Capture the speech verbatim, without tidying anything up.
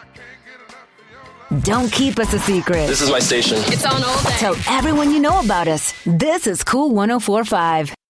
Don't keep us a secret. This is my station. It's on all day. Tell everyone you know about us. This is Cool one oh four point five.